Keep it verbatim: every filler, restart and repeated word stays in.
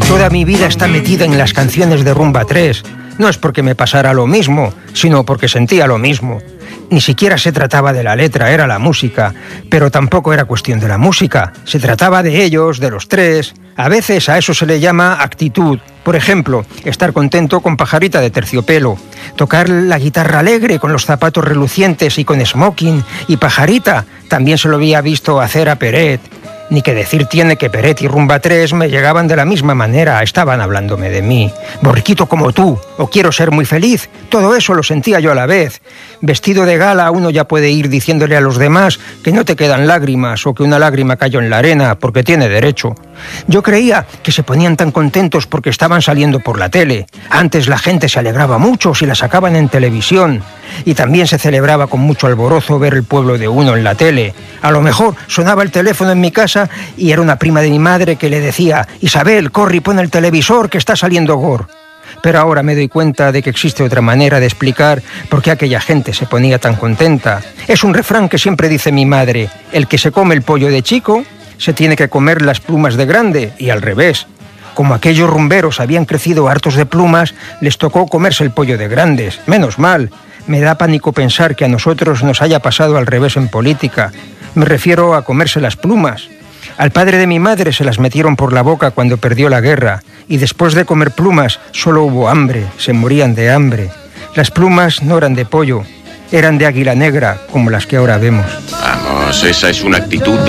Toda mi vida está metida en las canciones de Rumba tres. No es porque me pasara lo mismo, sino porque sentía lo mismo. Ni siquiera se trataba de la letra, era la música. Pero tampoco era cuestión de la música. Se trataba de ellos, de los tres. A veces a eso se le llama actitud. Por ejemplo, estar contento con Pajarita de Terciopelo. Tocar la guitarra alegre con los zapatos relucientes y con smoking. Y Pajarita también se lo había visto hacer a Peret. Ni que decir tiene que Peret y Rumba tres me llegaban de la misma manera, estaban hablándome de mí. Borriquito como tú, o quiero ser muy feliz, todo eso lo sentía yo a la vez. Vestido de gala uno ya puede ir diciéndole a los demás que no te quedan lágrimas o que una lágrima cayó en la arena porque tiene derecho. Yo creía que se ponían tan contentos porque estaban saliendo por la tele. Antes la gente se alegraba mucho si la sacaban en televisión. Y también se celebraba con mucho alborozo ver el pueblo de uno en la tele. A lo mejor sonaba el teléfono en mi casa y era una prima de mi madre que le decía: Isabel, corre y pon el televisor que está saliendo Gor. Pero ahora me doy cuenta de que existe otra manera de explicar por qué aquella gente se ponía tan contenta. Es un refrán que siempre dice mi madre: el que se come el pollo de chico se tiene que comer las plumas de grande, y al revés. Como aquellos rumberos habían crecido hartos de plumas, les tocó comerse el pollo de grandes. Menos mal. Me da pánico pensar que a nosotros nos haya pasado al revés en política. Me refiero a comerse las plumas. Al padre de mi madre se las metieron por la boca cuando perdió la guerra, y después de comer plumas solo hubo hambre, se morían de hambre. Las plumas no eran de pollo, eran de águila negra, como las que ahora vemos. Vamos, esa es una actitud de